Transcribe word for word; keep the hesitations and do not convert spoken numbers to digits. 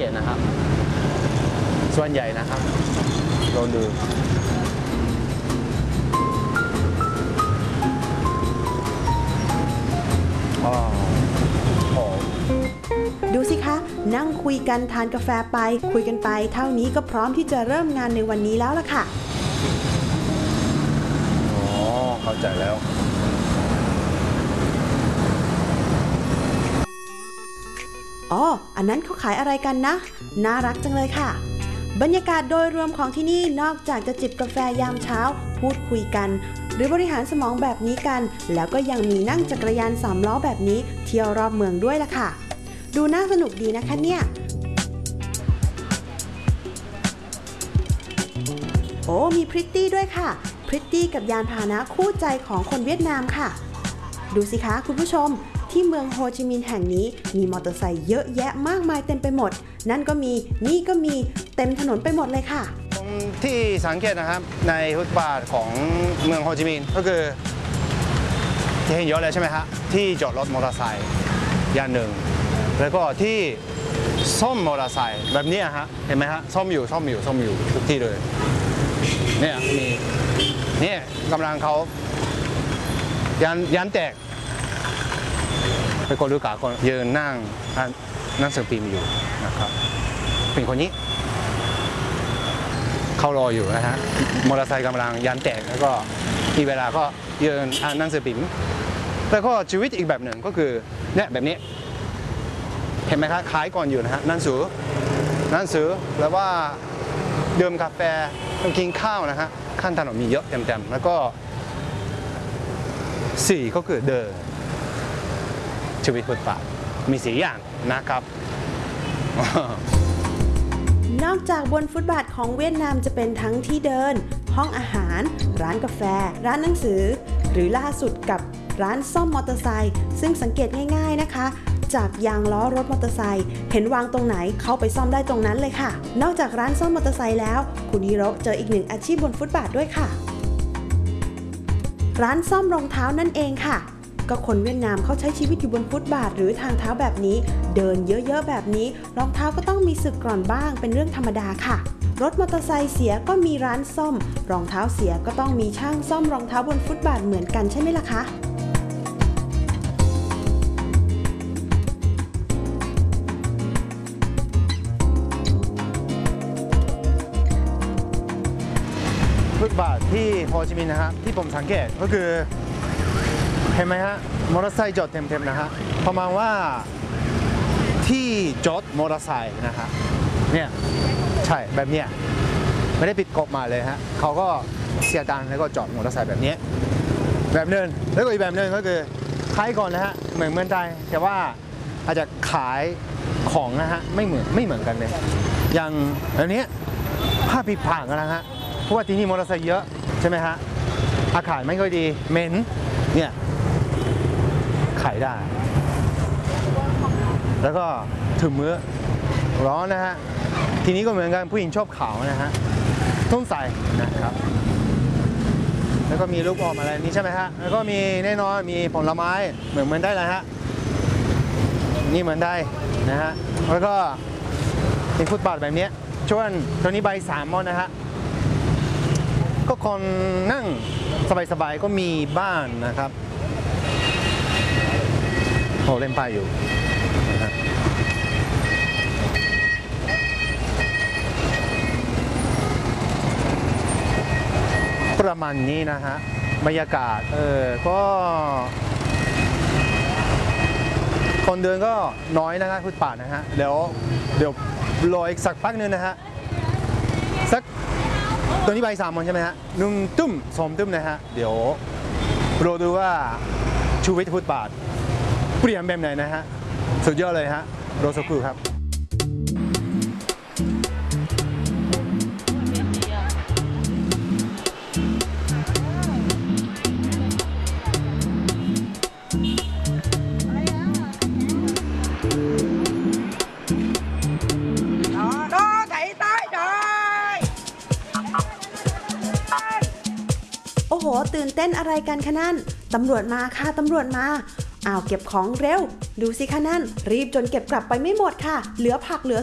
กตนะครับส่วนใหญ่นะครับลองดูอ๋อดูสิคะนั่งคุยกันทานกาแฟไปคุยกันไปเท่านี้ก็พร้อมที่จะเริ่มงานในวันนี้แล้วล่ะค่ะอ๋อเข้าใจแล้วอ๋ออันนั้นเขาขายอะไรกันนะน่ารักจังเลยค่ะบรรยากาศโดยรวมของที่นี่นอกจากจะจิบกาแฟยามเช้าพูดคุยกันหรือบริหารสมองแบบนี้กันแล้วก็ยังมีนั่งจักรยานสามล้อแบบนี้เที่ยวรอบเมืองด้วยล่ะค่ะดูน่าสนุกดีนะคะเนี่ยโอ้มีพริตตี้ด้วยค่ะพริตตี้กับยานพาหนะคู่ใจของคนเวียดนามค่ะดูสิคะคุณผู้ชมที่เมืองโฮจิมินห์แห่งนี้มีมอเตอร์ไซค์เยอะแยะมากมายเต็มไปหมดนั่นก็มีนี่ก็มีเต็มถนนไปหมดเลยค่ะที่สังเกตนะครับในฟุตบาทของเมืองโฮจิมินห์ก็คือที่เห็นเยอะเลยใช่ไหมฮะที่จอดรถมอเตอร์ไซค์อย่างหนึ่งแล้วก็ที่ซ่อมมอเตอร์ไซค์แบบนี้ฮะเห็นไหมฮะซ่อมอยู่ซ่อมอยู่ซ่อมอยู่ทุกที่เลยเนี่ยมีเนี่ยกำลังเขายันยันแตกไปคนรู้กาคนยืนนั่งนั่งสือพิมพ์อยู่นะครับเป็นคนนี้เขารออยู่นะฮะมอเตอร์ไซค์กำลังยันแตกแล้วก็มีเวลาก็ยืนอ่านหนังสือพิมพ์แล้วก็ชีวิตอีกแบบหนึ่งก็คือเนี่ยแบบนี้เห็นไหมครับขายก่อนอยู่นะฮะหนังสือหนังสือแล้วว่าดื่มกาแฟกินข้าวนะฮะข้างถนนมีเยอะเต็มๆแล้วก็สี่ก็คือเดินชีวิตฟุตบาทมีสี่อย่างนะครับนอกจากบนฟุตบาทของเวียดนามจะเป็นทั้งที่เดินห้องอาหารร้านกาแฟร้านหนังสือหรือล่าสุดกับร้านซ่อมมอเตอร์ไซค์ซึ่งสังเกตง่ายๆนะคะจากยางล้อรถมอเตอร์ไซค์เห็นวางตรงไหนเข้าไปซ่อมได้ตรงนั้นเลยค่ะนอกจากร้านซ่อมมอเตอร์ไซค์แล้วคุณฮิโร่เจออีกหนึ่งอาชีพบนฟุตบาทด้วยค่ะร้านซ่อมรองเท้านั่นเองค่ะก็คนเวียดนามเขาใช้ชีวิตอยู่บนฟุตบาทหรือทางเท้าแบบนี้เดินเยอะๆแบบนี้รองเท้าก็ต้องมีสึกกร่อนบ้างเป็นเรื่องธรรมดาค่ะรถมอเตอร์ไซค์เสียก็มีร้านซ่อมรองเท้าเสียก็ต้องมีช่างซ่อมรองเท้าบนฟุตบาทเหมือนกันใช่ไหมล่ะคะฟุตบาทที่โฮจิมินห์นะครับที่ผมสังเกตก็คือเห็นไหมฮะมอเตอร์ไซค์จอดเต็มๆนะฮะประมาณว่าที่จอดมอเตอร์ไซค์นะฮะเนี่ยใช่แบบเนี้ยไม่ได้ปิดกฎมาเลยฮะเขาก็เสียตังค์แล้วก็จอดมอเตอร์ไซค์แบบนี้แบบนึงแล้วก็อีกแบบนึงก็คือขายก่อนนะฮะเหมือนเมืองไทยแต่ว่าอาจจะขายของนะฮะไม่เหมือนไม่เหมือนกันเลยอย่างแบบนี้ผ้าปิดผางนะฮะเพราะว่าที่นี่มอเตอร์ไซค์เยอะใช่ไหมฮะอากาศไม่ค่อยดีเหม็นเนี่ยขายได้แล้วก็ถึงมื้อร้อนนะฮะทีนี้ก็เหมือนกันผู้หญิงชอบขาวนะฮะต้องใส่นะครับแล้วก็มีลูกอมอะไรนี้ใช่ไหมฮะแล้วก็มีแน่นอนมีผลไม้เหมือนเหมือนได้เลยฮะนี่เหมือนได้นะฮะแล้วก็เป็นฟุตบาทแบบนี้ช่วงตอนนี้ใบสามมอนนะฮะก็คนนั่งสบายๆก็มีบ้านนะครับโอ้เล่นไปอยู่นะฮะประมาณนี้นะฮะบรรยากาศเออก็คนเดินก็น้อยนะครับฟุตบาทนะฮะเดี๋ยวเดี๋ยวรออีกสักพักนึงนะฮะสักตัวนี้ใบสามมันใช่ไหมฮะหนึ่งตุ้มสองตุ้มนะฮะเดี๋ยวรอดูว่าชีวิตฟุตบาทเปลี่ยนแบบไหนนะฮะสุดยอดเลยฮะรอสักครู่ครับโอ้โหตื่นเต้นอะไรกันคะนั่นตำรวจมาค่ะตำรวจมาอ้าวเก็บของเร็วดูสิคะนั่นรีบจนเก็บกลับไปไม่หมดค่ะเหลือผักเหลือ